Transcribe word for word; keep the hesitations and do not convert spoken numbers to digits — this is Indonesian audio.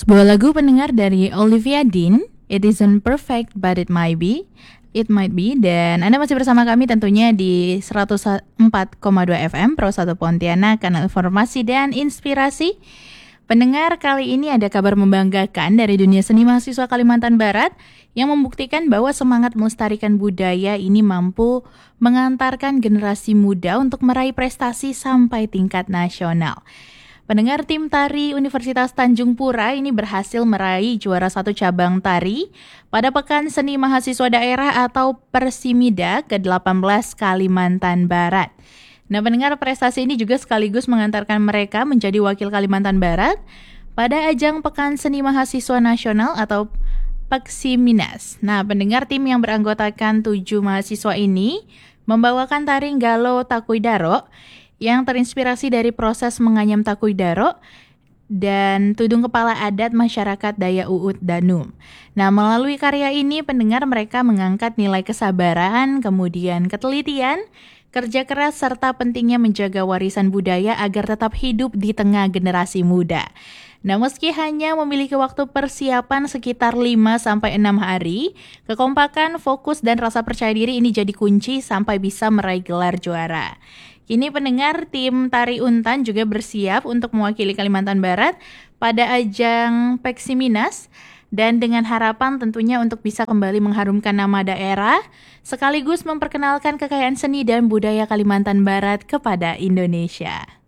Sebuah lagu pendengar dari Olivia Dean, It Isn't Perfect But It Might Be, It Might Be, dan Anda masih bersama kami tentunya di seratus empat koma dua F M Pro satu Pontianak, kanal informasi dan inspirasi. Pendengar, kali ini ada kabar membanggakan dari dunia seni mahasiswa Kalimantan Barat yang membuktikan bahwa semangat melestarikan budaya ini mampu mengantarkan generasi muda untuk meraih prestasi sampai tingkat nasional. Pendengar, tim tari Universitas Tanjung Pura ini berhasil meraih juara satu cabang tari pada Pekan Seni Mahasiswa Daerah atau Persimida ke delapan belas Kalimantan Barat. Nah, pendengar, prestasi ini juga sekaligus mengantarkan mereka menjadi wakil Kalimantan Barat pada ajang Pekan Seni Mahasiswa Nasional atau Peksiminas. Nah, pendengar, tim yang beranggotakan tujuh mahasiswa ini membawakan tari Galo Takuidaro yang terinspirasi dari proses menganyam takuidaro dan tudung kepala adat masyarakat Dayak Uut Danum. Nah, melalui karya ini, pendengar, mereka mengangkat nilai kesabaran, kemudian ketelitian, kerja keras, serta pentingnya menjaga warisan budaya agar tetap hidup di tengah generasi muda. Nah, meski hanya memiliki waktu persiapan sekitar lima sampai enam hari, kekompakan, fokus, dan rasa percaya diri ini jadi kunci sampai bisa meraih gelar juara. Kini, pendengar, tim Tari Untan juga bersiap untuk mewakili Kalimantan Barat pada ajang Peksiminas dan dengan harapan tentunya untuk bisa kembali mengharumkan nama daerah sekaligus memperkenalkan kekayaan seni dan budaya Kalimantan Barat kepada Indonesia.